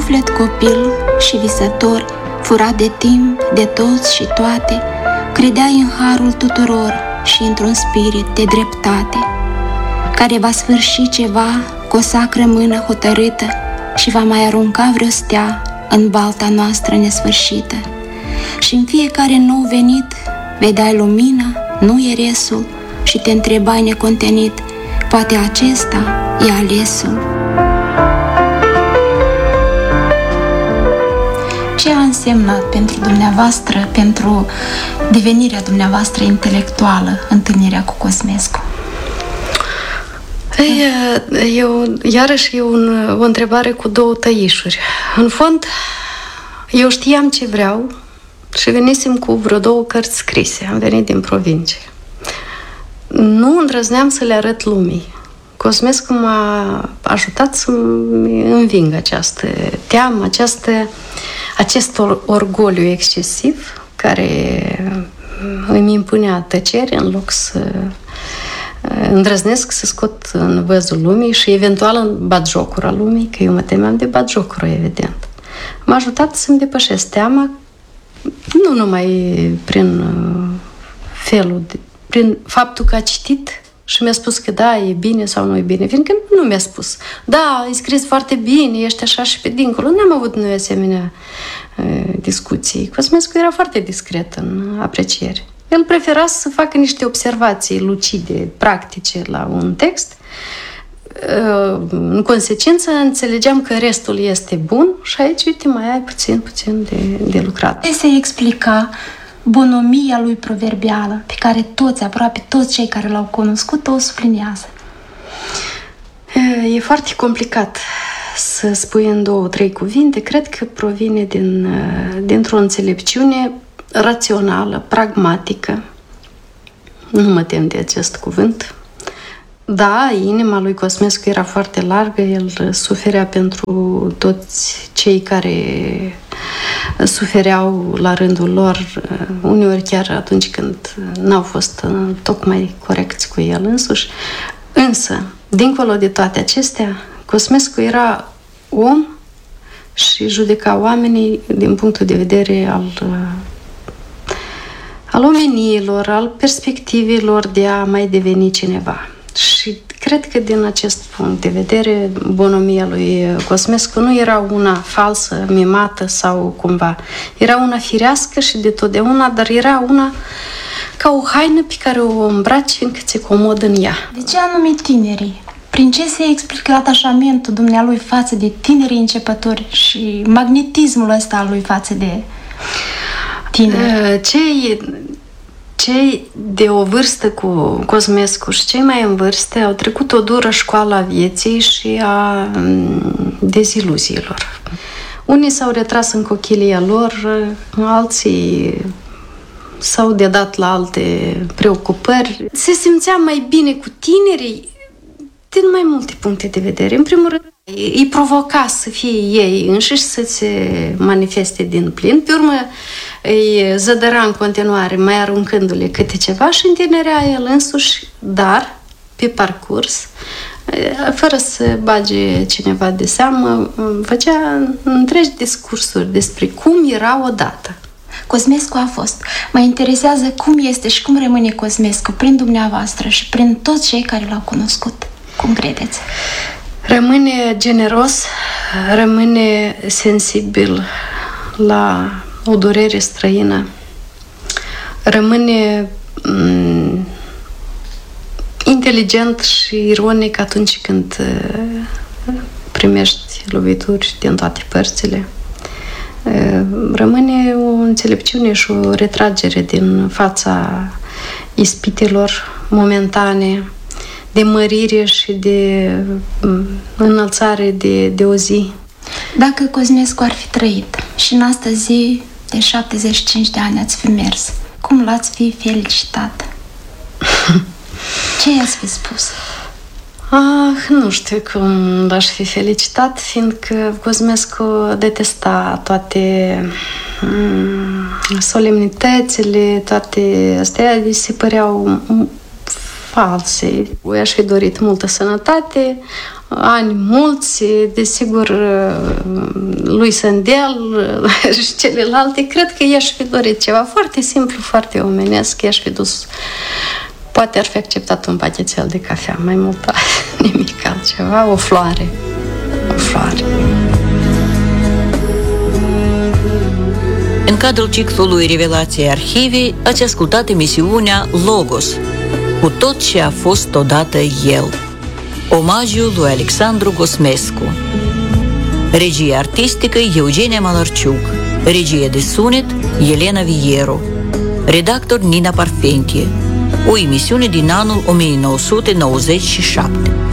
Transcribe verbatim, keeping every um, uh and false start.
suflet copil și visător, furat de timp, de toți și toate, credeai în harul tuturor și într-un spirit de dreptate, care va sfârși ceva cu o sacră mână hotărâtă și va mai arunca vreo stea în balta noastră nesfârșită. Și în fiecare nou venit vedeai lumina, nu eresul, și te întrebai necontenit, poate acesta e alesul. Ce a însemnat pentru dumneavoastră, pentru devenirea dumneavoastră intelectuală, întâlnirea cu Cosmescu? E, eu, iarăși e un, o întrebare cu două tăișuri. În fond, eu știam ce vreau și venisem cu vreo două cărți scrise. Am venit din provincie. Nu îndrăzneam să le arăt lumii. Cosmescu m-a ajutat să-mi înving această teamă, această, acest orgoliu excesiv care îmi impunea tăcere în loc să îndrăznesc să scot în văzul lumii și eventual în batjocura lumii, că eu mă temeam de batjocură, evident. M-a ajutat să-mi depășesc teama, nu numai prin felul, de, prin faptul că a citit și mi-a spus că da, e bine sau nu e bine, fiindcă nu mi-a spus. Da, e scris foarte bine, ești așa și pe dincolo. N-am avut noi asemenea uh, discuții. Cosmescu era foarte discret în apreciere. El prefera să facă niște observații lucide, practice la un text. În consecință, înțelegeam că restul este bun și aici, uite, mai ai puțin, puțin de, de lucrat. Ce se explica bonomia lui proverbială, pe care toți, aproape toți cei care l-au cunoscut, o subliniază? E foarte complicat să spui în două, trei cuvinte. Cred că provine din, dintr-o înțelepciune rațională, pragmatică. Nu mă tem de acest cuvânt. Da, inima lui Cosmescu era foarte largă, el suferea pentru toți cei care sufereau la rândul lor, uneori chiar atunci când n-au fost tocmai corecți cu el însuși. Însă, dincolo de toate acestea, Cosmescu era om și judeca oamenii din punctul de vedere al al omeniilor, al perspectivelor de a mai deveni cineva. Și cred că din acest punct de vedere, bonomia lui Cosmescu nu era una falsă, mimată sau cumva. Era una firească și de totdeauna, dar era una ca o haină pe care o îmbraci fiindcă ți-e comod în ea. De ce anume tinerii? Prin ce se explică atașamentul dumnealui față de tinerii începători și magnetismul ăsta al lui față de tineri? Cei, cei de o vârstă cu Cosmescu și cei mai în vârstă au trecut o dură școală a vieții și a deziluziilor. Unii s-au retras în cochilia lor, alții s-au dedat la alte preocupări. Se simțea mai bine cu tinerii din mai multe puncte de vedere. În primul rând, îi provoca să fie ei înșiși să se manifeste din plin. Pe urmă, îi zădăra în continuare, mai aruncându-le câte ceva și întinerea el însuși, dar, pe parcurs, fără să bage cineva de seamă, făcea întregi discursuri despre cum era odată. Cosmescu a fost. Mă interesează cum este și cum rămâne Cosmescu prin dumneavoastră și prin toți cei care l-au cunoscut. Cum credeți? Rămâne generos, rămâne sensibil la o durere străină, rămâne m- inteligent și ironic atunci când primești lovituri din toate părțile. Rămâne o înțelepciune și o retragere din fața ispitelor momentane, de mărire și de înălțare de, de o zi. Dacă Cosmescu ar fi trăit și în astăzi zi de șaptezeci și cinci de ani ați fi mers, cum l-ați fi felicitat? Ce i-ați fi spus? Ah, nu știu cum l-aș fi felicitat, fiindcă Cosmescu detesta toate mm, solemnitățile, toate astea îi se păreau false. Eu aș fi dorit multă sănătate, ani mulți, desigur, lui Sândel și celelalte, cred că i-aș fi dorit ceva foarte simplu, foarte omenesc, i-aș fi dus, poate ar fi acceptat un pachetel de cafea, mai mult nimic altceva, o floare, o floare. În cadrul ciclului Revelații Arhivii ați ascultat emisiunea Logos, cu tot ce a fost odată el. Omagiul lui Alexandru Gosmescu. Regie artistică Eugenia Malarciuc. Regie de sunet Elena Vieru. Redactor Nina Parfentie. O emisiune din anul o mie nouă sute nouăzeci și șapte.